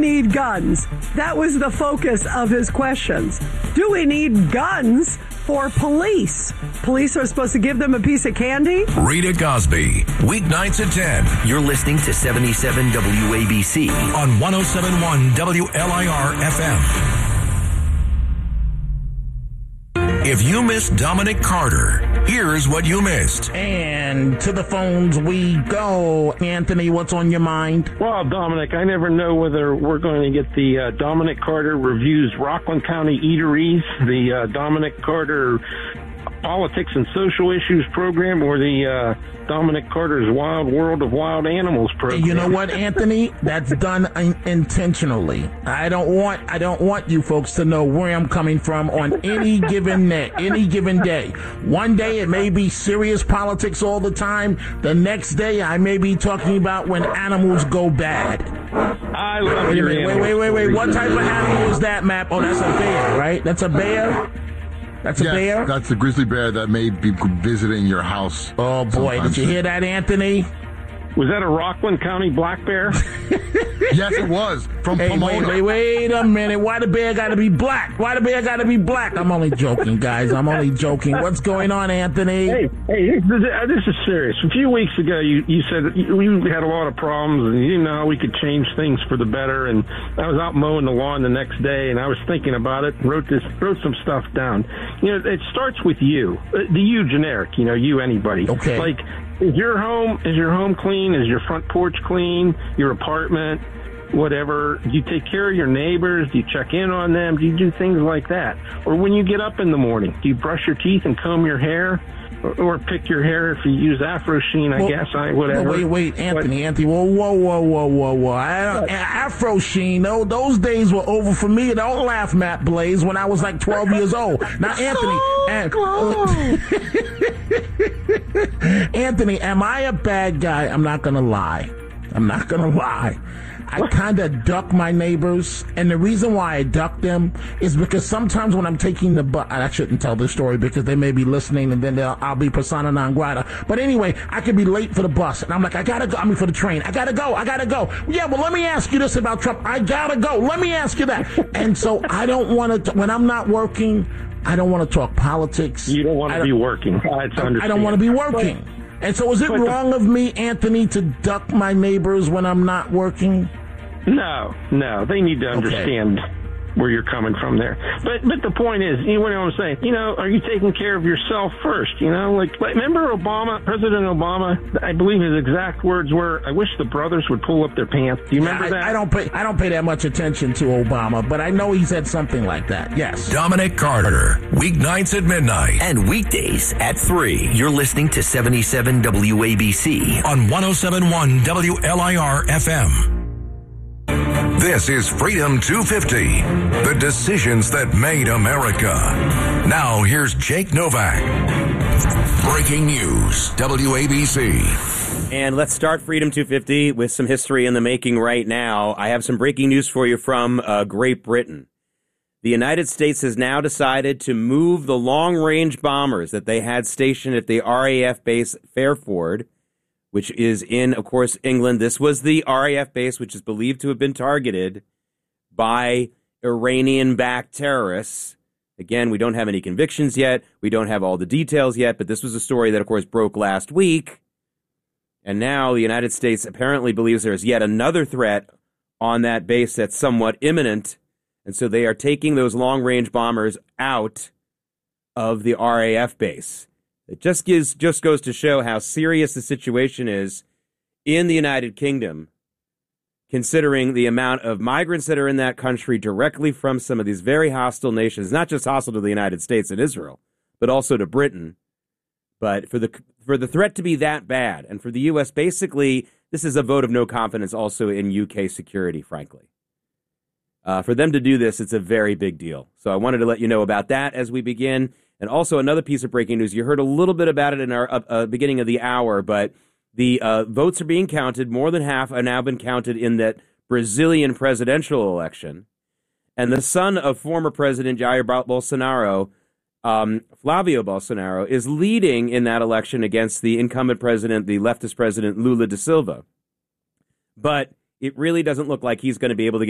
need guns? That was the focus of his questions. Do we need guns for police? Police are supposed to give them a piece of candy? Rita Cosby, weeknights at 10. You're listening to 77 WABC on 107.1 WLIR FM. If you missed Dominic Carter, here's what you missed. And to the phones we go. Anthony, what's on your mind? Well, Dominic, I never know whether we're going to get the Dominic Carter Reviews Rockland County Eateries, the Dominic Carter Politics and Social Issues program, or the Dominic Carter's Wild World of Wild Animals program. You know what, Anthony? That's done intentionally. I don't want you folks to know where I'm coming from on any given day. One day it may be serious politics all the time. The next day I may be talking about when animals go bad. I love your animals. Wait. What type of animal is that, Map? Oh, that's a bear, right? That's a bear? That's a bear? That's a grizzly bear that may be visiting your house. Oh, boy. Did you hear that, Anthony? Was that a Rockland County black bear? Yes, it was. From Pomona. Wait a minute. Why the bear got to be black? I'm only joking, guys. I'm only joking. What's going on, Anthony? Hey, this is serious. A few weeks ago, you said we had a lot of problems, and you know how we could change things for the better. And I was out mowing the lawn the next day, and I was thinking about it, and wrote some stuff down. You know, it starts with you, the you generic. You know, you anybody. Okay. Like, is your home clean? Is your front porch clean? Your apartment? Whatever. Do you take care of your neighbors? Do you check in on them? Do you do things like that? Or when you get up in the morning, do you brush your teeth and comb your hair? Or pick your hair if you use Afro Sheen, whatever. Wait, Anthony, whoa. Afro Sheen, those days were over for me. Don't laugh, Matt Blaze, when I was like 12 years old. Now, Anthony, am I a bad guy? I'm not going to lie. I kind of duck my neighbors, and the reason why I duck them is because sometimes when I'm taking the bus, I shouldn't tell this story because they may be listening, and then I'll be persona non grata. But anyway, I could be late for the bus, and I'm like, for the train. I gotta go. Yeah, well, let me ask you this about Trump. I gotta go. Let me ask you that. And so I don't want to, when I'm not working, I don't want to talk politics. You don't want to be working. I don't want to be working. And so is it wrong of me, Anthony, to duck my neighbors when I'm not working? No, they need to understand where you're coming from there. But the point is, you know what I'm saying? You know, are you taking care of yourself first? You know, like remember President Obama? I believe his exact words were, "I wish the brothers would pull up their pants." Do you remember that? I don't pay that much attention to Obama, but I know he said something like that. Yes. Dominic Carter, weeknights at midnight and weekdays at 3. You're listening to 77 WABC on 107.1 WLIR FM. This is Freedom 250, the decisions that made America. Now here's Jake Novak. Breaking news, WABC. And let's start Freedom 250 with some history in the making right now. I have some breaking news for you from Great Britain. The United States has now decided to move the long-range bombers that they had stationed at the RAF base Fairford, which is in, of course, England. This was the RAF base, which is believed to have been targeted by Iranian-backed terrorists. Again, we don't have any convictions yet. We don't have all the details yet, but this was a story that, of course, broke last week. And now the United States apparently believes there's yet another threat on that base that's somewhat imminent. And so they are taking those long-range bombers out of the RAF base. It just goes to show how serious the situation is in the United Kingdom, considering the amount of migrants that are in that country directly from some of these very hostile nations, not just hostile to the United States and Israel, but also to Britain. But for the threat to be that bad, and for the U.S., basically, this is a vote of no confidence also in UK security, frankly. For them to do this, it's a very big deal. So I wanted to let you know about that as we begin. And also another piece of breaking news. You heard a little bit about it in our beginning of the hour, but the votes are being counted. More than half are now been counted in that Brazilian presidential election. And the son of former President Jair Bolsonaro, Flavio Bolsonaro, is leading in that election against the incumbent president, the leftist president, Lula da Silva. But it really doesn't look like he's going to be able to get